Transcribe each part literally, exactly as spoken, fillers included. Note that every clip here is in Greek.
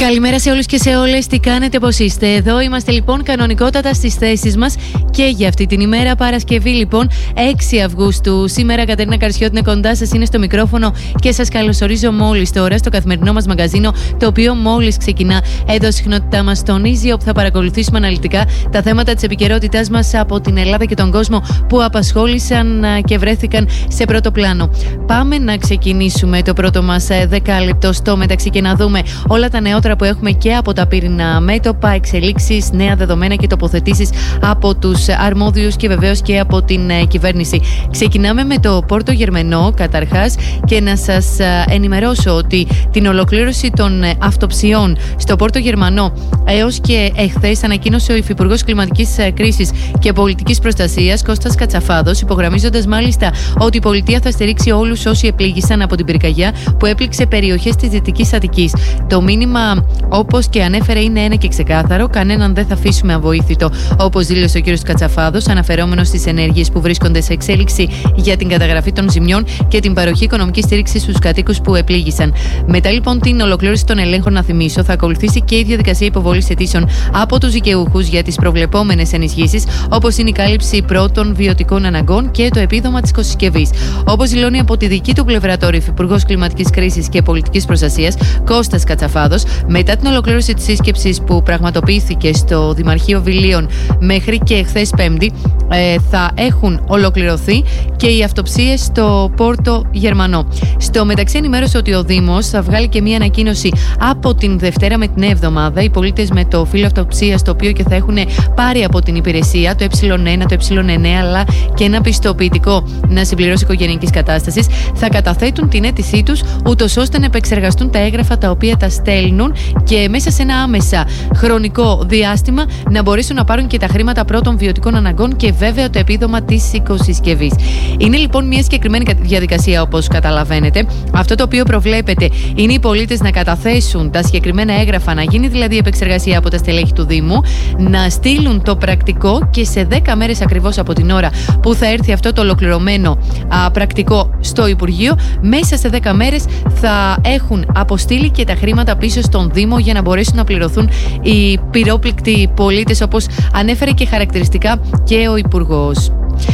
Καλημέρα σε όλους και σε όλες, τι κάνετε, πώς είστε? Εδώ είμαστε λοιπόν κανονικότατα στις θέσεις μας και για αυτή την ημέρα, Παρασκευή λοιπόν έξι Αυγούστου. Σήμερα Κατερίνα Καρσιώτη είναι κοντά σας, είναι στο μικρόφωνο και σας καλωσορίζω μόλις τώρα στο καθημερινό μας μαγκαζίνο, το οποίο μόλις ξεκινά. Εδώ συχνότητά μας τονίζει, όπου θα παρακολουθήσουμε αναλυτικά τα θέματα της επικαιρότητάς μας από την Ελλάδα και τον κόσμο που απασχόλησαν και βρέθηκαν σε πρώτο πλάνο. Πάμε να ξεκινήσουμε το πρώτο μας δεκάλεπτο στο μεταξύ και να δούμε όλα τα νεότερα που έχουμε και από τα πύρινα μέτωπα, εξελίξεις, νέα δεδομένα και τοποθετήσεις από τους αρμόδιους και βεβαίως και από την ε, κυβέρνηση. Ξεκινάμε με το Πόρτο Γερμανό καταρχάς και να σας ε, ενημερώσω ότι την ολοκλήρωση των ε, αυτοψιών στο Πόρτο Γερμανό έως και εχθές ανακοίνωσε ο Υφυπουργός Κλιματικής ε, Κρίσης και Πολιτικής Προστασίας Κώστας Κατσαφάδος, υπογραμμίζοντας μάλιστα ότι η πολιτεία θα στηρίξει όλους όσοι επλήγησαν από την πυρκαγιά που έπληξε περιοχές της Δυτικής Αττικής. Το μήνυμα, όπως και ανέφερε, είναι ένα και ξεκάθαρο: κανέναν δεν θα αφήσουμε αβοήθητο, όπως δήλωσε ο κ. Κατσαφάδος, αναφερόμενος στις ενέργειες που βρίσκονται σε εξέλιξη για την καταγραφή των ζημιών και την παροχή οικονομικής στήριξης στους κατοίκους που επλήγησαν. Μετά λοιπόν την ολοκλήρωση των ελέγχων, να θυμίσω, θα ακολουθήσει και η διαδικασία υποβολής αιτήσεων από τους δικαιούχους για τις προβλεπόμενες ενισχύσεις, όπως είναι η κάλυψη πρώτων βιωτικών αναγκών και το επίδομα της οικοσυσκευής. Όπως δηλώνει από τη δική του πλευρά τώρα ο Υφυπουργός Κλιματικής Κρίσης και Πολιτικής Προστασίας Κώστας Κατσαφάδος, μετά την ολοκλήρωση της σύσκεψης που πραγματοποιήθηκε στο Δημαρχείο Βιλίων μέχρι και χθες Πέμπτη, ε, θα έχουν ολοκληρωθεί και οι αυτοψίες στο Πόρτο Γερμανό. Στο μεταξύ, ενημέρωσε ότι ο Δήμος θα βγάλει και μία ανακοίνωση από την Δευτέρα με την εβδομάδα. Οι πολίτες με το φύλλο αυτοψίας, το οποίο και θα έχουν πάρει από την υπηρεσία, το ε ένα, το ε εννέα, αλλά και ένα πιστοποιητικό να συμπληρώσει οικογενειακής κατάστασης, θα καταθέτουν την αίτησή τους, ούτως ώστε να επεξεργαστούν τα έγγραφα τα οποία τα στέλνουν και μέσα σε ένα άμεσα χρονικό διάστημα να μπορέσουν να πάρουν και τα χρήματα πρώτων βιωτικών αναγκών και βέβαια το επίδομα της οικοσυσκευής. Είναι λοιπόν μια συγκεκριμένη διαδικασία, όπως καταλαβαίνετε. Αυτό το οποίο προβλέπεται είναι οι πολίτες να καταθέσουν τα συγκεκριμένα έγγραφα, να γίνει δηλαδή επεξεργασία από τα στελέχη του Δήμου, να στείλουν το πρακτικό και σε δέκα μέρες ακριβώς από την ώρα που θα έρθει αυτό το ολοκληρωμένο α, πρακτικό στο Υπουργείο, μέσα σε δέκα μέρες θα έχουν αποστείλει και τα χρήματα πίσω στον Δήμο για να μπορέσουν να πληρωθούν οι πυρόπληκτοι πολίτες, όπως ανέφερε και χαρακτηριστικά και ο Υπουργός.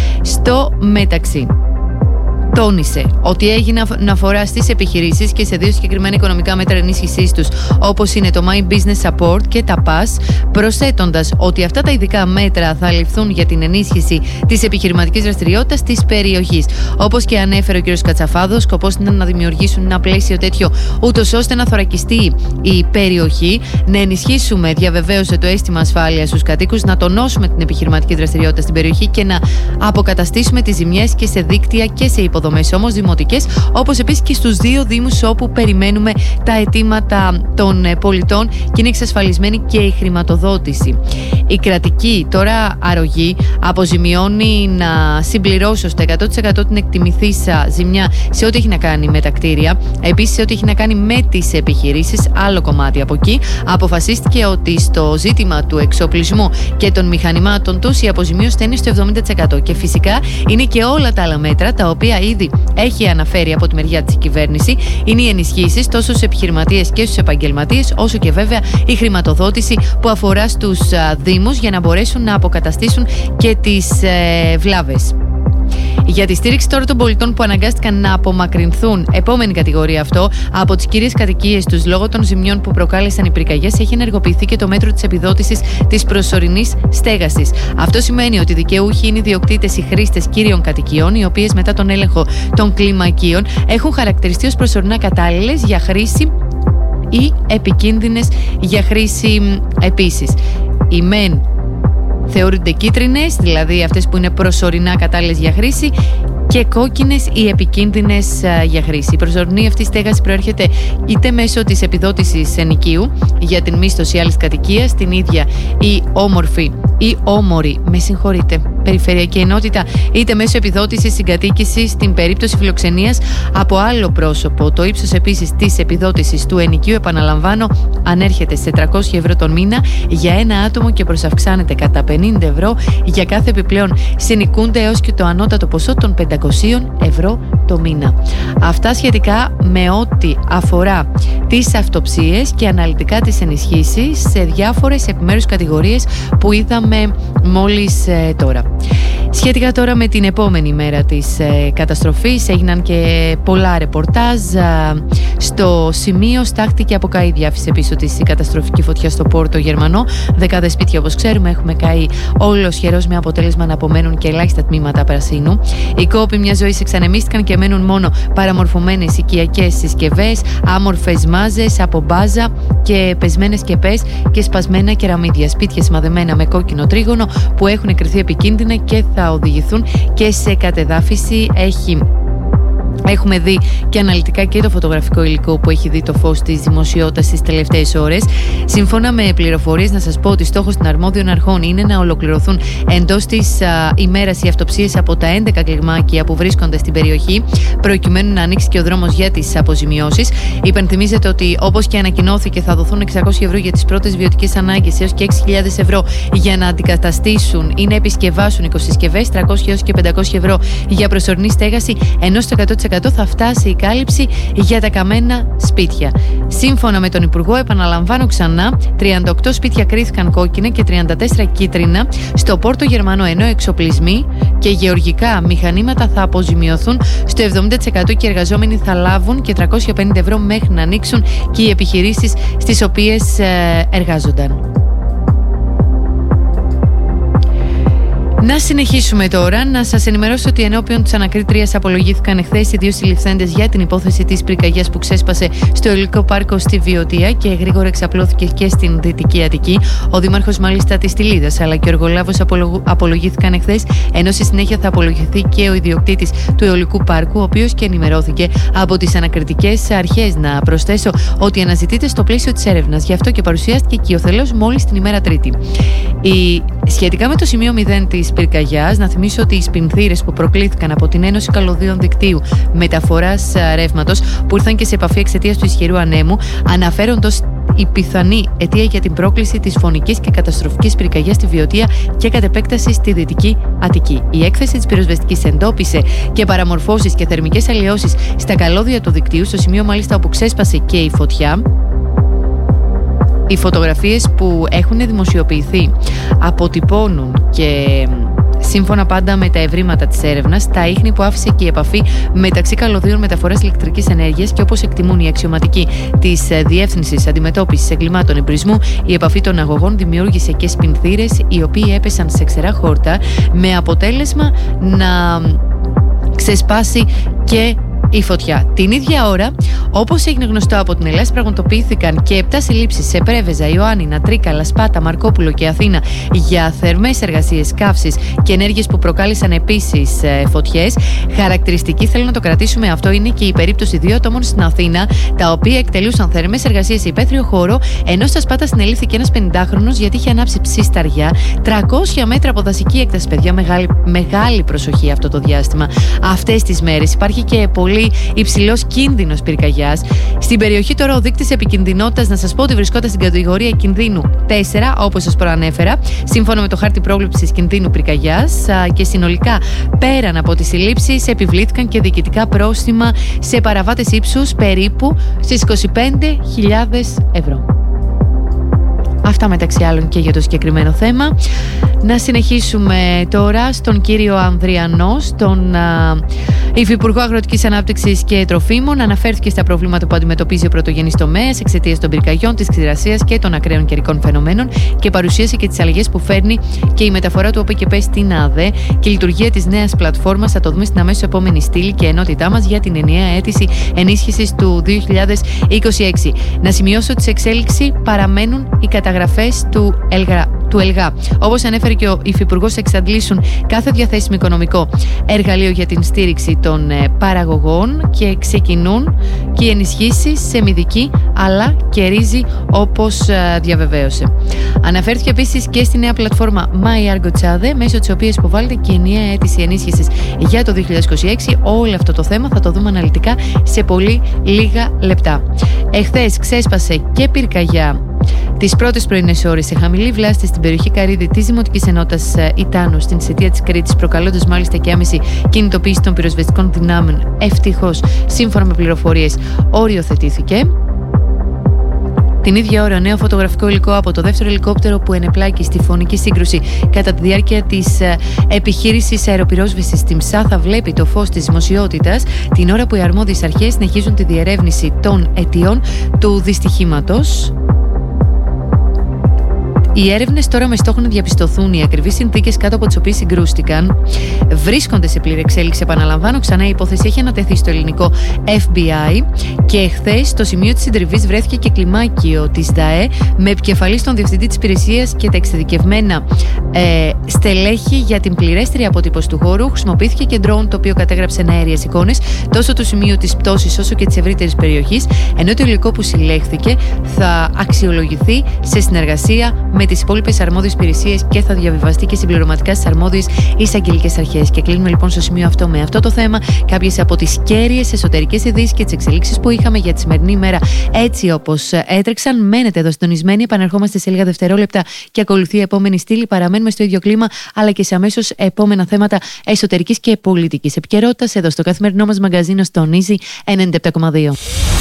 Στο μεταξύ, τόνισε ότι έγινε αναφορά στις επιχειρήσεις και σε δύο συγκεκριμένα οικονομικά μέτρα ενίσχυσής τους, όπως είναι το My Business Support και τα Pass, προσθέτοντας ότι αυτά τα ειδικά μέτρα θα ληφθούν για την ενίσχυση της επιχειρηματικής δραστηριότητας της περιοχής. Όπως και ανέφερε ο κ. Κατσαφάδος, σκοπός ήταν να δημιουργήσουν ένα πλαίσιο τέτοιο, ούτως ώστε να θωρακιστεί η περιοχή, να ενισχύσουμε, διαβεβαίωσε, το αίσθημα ασφάλειας στους κατοίκους, να τονώσουμε την επιχειρηματική δραστηριότητα στην περιοχή και να αποκαταστήσουμε τις ζημιές και σε δίκτυα και σε υποδομές. Δομές όμως δημοτικές, όπως επίσης και στους δύο δήμους όπου περιμένουμε τα αιτήματα των πολιτών και είναι εξασφαλισμένη και η χρηματοδότηση. Η κρατική τώρα αρρωγή αποζημιώνει, να συμπληρώσω, στο εκατό τοις εκατό την εκτιμηθήσα ζημιά σε ό,τι έχει να κάνει με τα κτίρια, επίσης σε ό,τι έχει να κάνει με τις επιχειρήσεις, άλλο κομμάτι από εκεί. Αποφασίστηκε ότι στο ζήτημα του εξοπλισμού και των μηχανημάτων τους η αποζημίωση θα είναι στο εβδομήντα τοις εκατό και φυσικά είναι και όλα τα άλλα μέτρα τα οποία ήδη έχει αναφέρει από τη μεριά της κυβέρνηση. Είναι οι ενισχύσεις τόσο στους επιχειρηματίες και στους επαγγελματίες, όσο και βέβαια η χρηματοδότηση που αφορά στους δήμους για να μπορέσουν να αποκαταστήσουν και τις ε, βλάβες. Για τη στήριξη τώρα των πολιτών που αναγκάστηκαν να απομακρυνθούν, επόμενη κατηγορία αυτό, από τις κύριες κατοικίες τους λόγω των ζημιών που προκάλεσαν οι πυρκαγιές, έχει ενεργοποιηθεί και το μέτρο της επιδότησης της προσωρινής στέγασης. Αυτό σημαίνει ότι οι δικαιούχοι είναι οι ιδιοκτήτες ή χρήστες κύριων κατοικιών, οι οποίες μετά τον έλεγχο των κλιμακίων έχουν χαρακτηριστεί ως προσωρινά κατάλληλες για χρήση ή επικίνδυνες για χρήση επίσης. Οι μεν θεωρούνται κίτρινες, δηλαδή αυτές που είναι προσωρινά κατάλληλες για χρήση, και κόκκινες ή επικίνδυνες για χρήση. Η προσωρινή αυτή στέγαση προέρχεται είτε μέσω της επιδότησης ενοικίου για την μίσθωση άλλης κατοικίας, την ίδια ή όμορφη ή Όμορη, με συγχωρείτε, περιφερειακή ενότητα, είτε μέσω επιδότησης συγκατοίκησης στην περίπτωση φιλοξενίας από άλλο πρόσωπο. Το ύψος επίσης της επιδότησης του ενοικίου, επαναλαμβάνω, ανέρχεται σε τριακόσια ευρώ τον μήνα για ένα άτομο και προσαυξάνεται κατά πενήντα ευρώ για κάθε επιπλέον συνοικούνται, έως και το ανώτατο ποσό των πεντακόσια ευρώ το μήνα. Αυτά σχετικά με ό,τι αφορά τις αυτοψίες και αναλυτικά τις ενισχύσεις σε διάφορες επιμέρους κατηγορίες που είδαμε μόλις ε, τώρα. Σχετικά τώρα με την επόμενη μέρα της ε, καταστροφής, έγιναν και πολλά ρεπορτάζ. Ε, στο σημείο στάχτηκε από καή διάφυση πίσω της η καταστροφική φωτιά στο Πόρτο Γερμανό. Δεκάδες σπίτια, όπως ξέρουμε, έχουμε καεί όλος χερός, με αποτέλεσμα να απομένουν και ελάχιστα τμήματα πρασίνου. Οι κόποι μιας ζωής εξανεμίστηκαν και μένουν μόνο παραμορφωμένες οικιακές συσκευές, άμορφες μάζες από μπάζα και πεσμένες κεπές και σπασμένα κεραμίδια. Σπίτια σημαδεμένα με κόκκινο τρίγωνο που έχουν κρυθεί επικίνδυνα και θα οδηγηθούν και σε κατεδάφιση. Έχει Έχουμε δει και αναλυτικά και το φωτογραφικό υλικό που έχει δει το φως της δημοσιότητας τις τελευταίες ώρες. Σύμφωνα με πληροφορίες, να σας πω ότι στόχος των αρμόδιων αρχών είναι να ολοκληρωθούν εντός της α, ημέρας οι αυτοψίες από τα έντεκα κλιμάκια που βρίσκονται στην περιοχή, προκειμένου να ανοίξει και ο δρόμος για τις αποζημιώσεις. Υπενθυμίζεται ότι, όπως και ανακοινώθηκε, θα δοθούν εξακόσια ευρώ για τις πρώτες βιωτικές ανάγκες έως και έξι χιλιάδες ευρώ για να αντικαταστήσουν ή να επισκευάσουν οικοσυσκευές, τριακόσια έως και πεντακόσια ευρώ για προσωρινή στέγαση, ενώ στο εκατό τοις εκατό θα φτάσει η κάλυψη για τα καμένα σπίτια. Σύμφωνα με τον Υπουργό, επαναλαμβάνω ξανά, τριάντα οκτώ σπίτια κρίθηκαν κόκκινα και τριάντα τέσσερα κίτρινα στο Πόρτο Γερμανό, ενώ εξοπλισμοί και γεωργικά μηχανήματα θα αποζημιωθούν στο εβδομήντα τοις εκατό και οι εργαζόμενοι θα λάβουν και τριακόσια πενήντα ευρώ μέχρι να ανοίξουν και οι επιχειρήσεις στις οποίες ε, εργάζονταν. Να συνεχίσουμε τώρα. Να σας ενημερώσω ότι ενώπιον της ανακρίτριας απολογήθηκαν εχθές οι δύο συλληφθέντες για την υπόθεση της πυρκαγιάς που ξέσπασε στο Ελληνικό Πάρκο στη Βιωτία και γρήγορα εξαπλώθηκε και στην Δυτική Αττική. Ο δήμαρχος μάλιστα της Τυλίδας αλλά και ο εργολάβος απολογήθηκαν εχθές, ενώ στη συνέχεια θα απολογηθεί και ο ιδιοκτήτης του Αιωλικού Πάρκου, ο οποίος και ενημερώθηκε από τις ανακριτικές αρχές. Να προσθέσω ότι αναζητείται στο πλαίσιο της έρευνας, γι' αυτό και παρουσιάστηκε οικειοθελώς μόλις την ημέρα Τρίτη. Η... Σχετικά με το σημείο μηδέν της πυρκαγιάς, να θυμίσω ότι οι σπινθήρες που προκλήθηκαν από την Ένωση Καλωδίων Δικτύου Μεταφοράς Ρεύματος, που ήρθαν και σε επαφή εξαιτίας του ισχυρού ανέμου, αναφέρονται ως η πιθανή αιτία για την πρόκληση της φωνικής και καταστροφικής πυρκαγιάς στη Βιωτία και κατ' επέκταση στη Δυτική Αττική. Η έκθεση της πυροσβεστικής εντόπισε και παραμορφώσεις και θερμικές αλλοιώσεις στα καλώδια του δικτύου, στο σημείο μάλιστα όπου ξέσπασε και η φωτιά. Οι φωτογραφίες που έχουν δημοσιοποιηθεί αποτυπώνουν και, σύμφωνα πάντα με τα ευρήματα της έρευνας, τα ίχνη που άφησε και η επαφή μεταξύ καλωδίων μεταφοράς ηλεκτρικής ενέργειας και, όπως εκτιμούν οι αξιωματικοί της Διεύθυνσης Αντιμετώπισης Εγκλημάτων Εμπρισμού, η επαφή των αγωγών δημιούργησε και σπινθήρες οι οποίοι έπεσαν σε ξερά χόρτα, με αποτέλεσμα να ξεσπάσει και η φωτιά. Την ίδια ώρα, όπως έγινε γνωστό από την Ελλάδα, πραγματοποιήθηκαν και επτά συλλήψεις σε Πρέβεζα, Ιωάννινα, Τρίκαλα, Σπάτα, Μαρκόπουλο και Αθήνα για θερμές εργασίες καύσης και ενέργειες που προκάλεσαν επίσης ε, φωτιές. Χαρακτηριστική, θέλω να το κρατήσουμε αυτό, είναι και η περίπτωση δύο ατόμων στην Αθήνα, τα οποία εκτελούσαν θερμές εργασίες σε υπαίθριο χώρο, ενώ στα Σπάτα συνελήφθηκε ένας πενηντάχρονος γιατί είχε ανάψει ψισταριά τριακόσια μέτρα από δασική έκταση. Παιδιά, μεγάλη, μεγάλη προσοχή αυτό το διάστημα. Αυτές τις μέρες υπάρχει και πολύ υψηλός κίνδυνος πυρκαγιάς. Στην περιοχή τώρα ο δείκτης επικινδυνότητας, να σας πω ότι βρισκόταν στην κατηγορία κινδύνου τέσσερα, όπως σας προανέφερα, σύμφωνα με το χάρτη πρόβλεψης κινδύνου πυρκαγιάς, και συνολικά πέραν από τις συλλήψεις επιβλήθηκαν και διοικητικά πρόστιμα σε παραβάτες ύψους περίπου στις είκοσι πέντε χιλιάδες ευρώ. Αυτά μεταξύ άλλων και για το συγκεκριμένο θέμα. Να συνεχίσουμε τώρα στον κύριο Ανδριανό, στον α, Υφυπουργό Αγροτικής Ανάπτυξης και Τροφίμων. Αναφέρθηκε στα προβλήματα που αντιμετωπίζει ο πρωτογενής τομέας εξαιτίας των πυρκαγιών, της ξηρασίας και των ακραίων καιρικών φαινομένων και παρουσίασε και τις αλλαγές που φέρνει και η μεταφορά του ΟΠΕΚΕΠ στην ΑΔΕ και η λειτουργία της νέας πλατφόρμας. Θα το δούμε στην αμέσως επόμενη στήλη και ενότητά μας για την ενιαία αίτηση ενίσχυσης του δύο χιλιάδες είκοσι έξι. Να σημειώσω ότι σε εξέλιξη παραμένουν οι καταγραφές του ΕΛΓΡΑ του ΕΛΓΑ. Όπως ανέφερε και ο Υφυπουργός, εξαντλήσουν κάθε διαθέσιμο οικονομικό εργαλείο για την στήριξη των παραγωγών και ξεκινούν και οι ενισχύσεις σε μηδική αλλά και ρύζι, όπως διαβεβαίωσε. Αναφέρθηκε επίσης και στη νέα πλατφόρμα My Argo Chade, μέσω της οποίας υποβάλλεται και η ενιαία αίτηση ενίσχυσης για το δύο χιλιάδες είκοσι έξι. Όλο αυτό το θέμα θα το δούμε αναλυτικά σε πολύ λίγα λεπτά. Εχθές ξέσπασε και πυρκαγιά τις πρώτες πρωινές ώρες σε χαμηλή βλάστη στην περιοχή Καρύδη της Δημοτικής Ενότητας Ιτάνου, στην Σετία της Κρήτης, προκαλώντας μάλιστα και άμεση κινητοποίηση των πυροσβεστικών δυνάμεων. Ευτυχώς, σύμφωνα με πληροφορίες, οριοθετήθηκε. Την ίδια ώρα, νέο φωτογραφικό υλικό από το δεύτερο ελικόπτερο που ενεπλάκη στη φωνική σύγκρουση κατά τη διάρκεια της επιχείρησης αεροπυρόσβεσης στην Ψάθα βλέπει το φως της δημοσιότητας, την ώρα που οι αρμόδιες αρχές συνεχίζουν τη διερεύνηση των αιτιών του δυστυχήματος. Οι έρευνες τώρα με στόχο να διαπιστωθούν οι ακριβείς συνθήκες κάτω από τις οποίες συγκρούστηκαν βρίσκονται σε πλήρη εξέλιξη. Επαναλαμβάνω, ξανά η υπόθεση έχει ανατεθεί στο ελληνικό Εφ Μπι Άι και εχθές στο σημείο της συντριβής βρέθηκε και κλιμάκιο της ΔΑΕ με επικεφαλής τον διευθυντή της υπηρεσίας και τα εξειδικευμένα ε, στελέχη για την πληρέστερη αποτύπωση του χώρου. Χρησιμοποιήθηκε και ντρόουν το οποίο κατέγραψε αέριες εικόνες τόσο του σημείου της πτώσης όσο και της ευρύτερης περιοχής, ενώ το υλικό που συλλέχθηκε θα αξιολογηθεί σε συνεργασία με τις υπόλοιπες αρμόδιες υπηρεσίες και θα διαβιβαστεί και συμπληρωματικά στις αρμόδιες εισαγγελικές αρχές. Και κλείνουμε λοιπόν στο σημείο αυτό με αυτό το θέμα κάποιες από τις κέρυες εσωτερικές ειδήσεις και τις εξελίξεις που είχαμε για τη σημερινή ημέρα, έτσι όπως έτρεξαν. Μένετε εδώ συντονισμένοι, επανερχόμαστε σε λίγα δευτερόλεπτα και ακολουθεί η επόμενη στήλη. Παραμένουμε στο ίδιο κλίμα, αλλά και σε αμέσως επόμενα θέματα εσωτερικής και πολιτικής επικαιρότητας εδώ στο καθημερινό μας μαγκαζίνο στο Easy ενενήντα επτά κόμμα δύο.